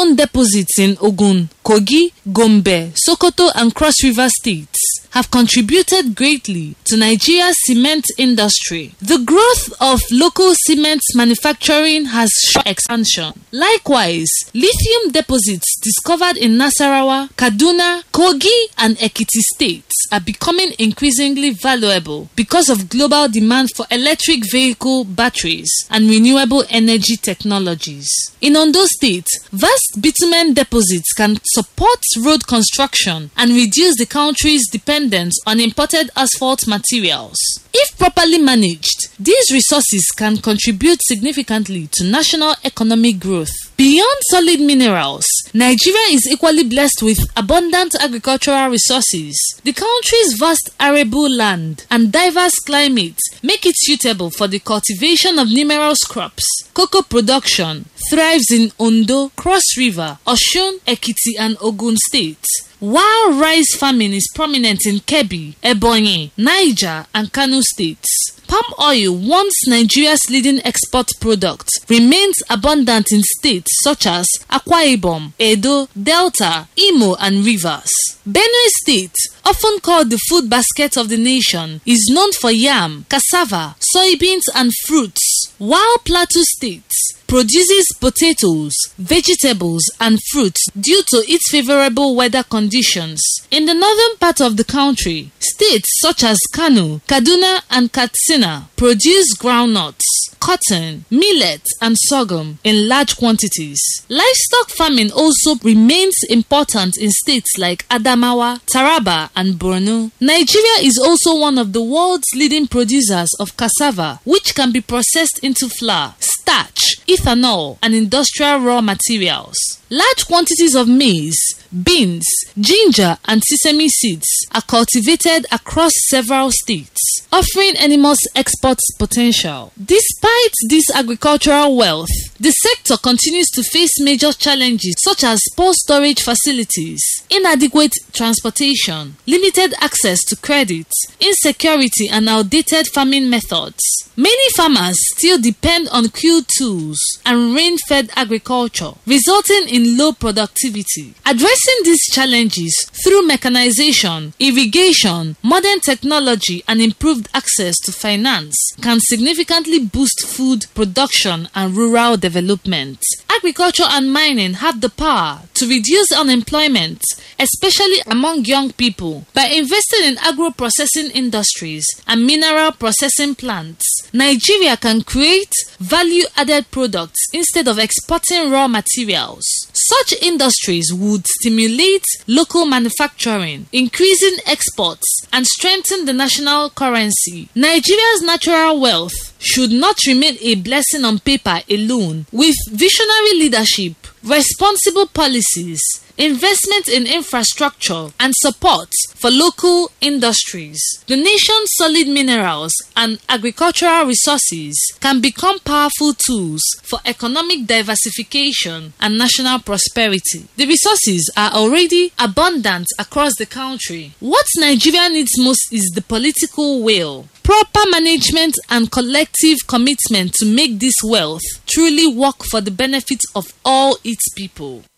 limestone deposits in Ogun, Kogi, Gombe, Sokoto, and Cross River states have contributed greatly to Nigeria's cement industry. The growth of local cement manufacturing has shown expansion. Likewise, lithium deposits discovered in Nasarawa, Kaduna, Kogi, and Ekiti states are becoming increasingly valuable because of global demand for electric vehicle batteries and renewable energy technologies. In Ondo State, vast bitumen deposits can support road construction and reduce the country's dependence on imported asphalt materials. If properly managed, these resources can contribute significantly to national economic growth. Beyond solid minerals, Nigeria is equally blessed with abundant agricultural resources. The country's vast arable land and diverse climate make it suitable for the cultivation of numerous crops. Cocoa production thrives in Ondo, Cross River, Osun, Ekiti, and Ogun states, while rice farming is prominent in Kebbi, Ebonyi, Niger, and Kano states. Palm oil, once Nigeria's leading export product, remains abundant in states such as Akwa Ibom, Edo, Delta, Imo, and Rivers. Benue State, often called the food basket of the nation, is known for yam, cassava, soybeans, and fruits, while Plateau State produces potatoes, vegetables, and fruits due to its favorable weather conditions. In the northern part of the country, states such as Kano, Kaduna, and Katsina produce groundnuts, cotton, millet, and sorghum in large quantities. Livestock farming also remains important in states like Adamawa, Taraba, and Borno. Nigeria is also one of the world's leading producers of cassava, which can be processed into flour, starch, ethanol, and industrial raw materials. Large quantities of maize, beans, ginger, and sesame seeds are cultivated across several states, offering enormous export potential. Despite this agricultural wealth, the sector continues to face major challenges such as poor storage facilities, inadequate transportation, limited access to credit, insecurity, and outdated farming methods. Many farmers still depend on crude tools and rain-fed agriculture, resulting in low productivity. Addressing these challenges through mechanization, irrigation, modern technology, and improved access to finance can significantly boost food production and rural development. Agriculture and mining have the power to reduce unemployment, especially among young people, by investing in agro-processing industries and mineral processing plants. Nigeria can create value-added products instead of exporting raw materials. Such industries would stimulate local manufacturing, increasing exports, and strengthen the national currency. Nigeria's natural wealth should not remain a blessing on paper alone. With visionary leadership, responsible policies, investment in infrastructure, and support for local industries, the nation's solid minerals and agricultural resources can become powerful tools for economic diversification and national prosperity. The resources are already abundant across the country. What Nigeria needs most is the political will, proper management, and collective commitment to make this wealth truly work for the benefit of all its people.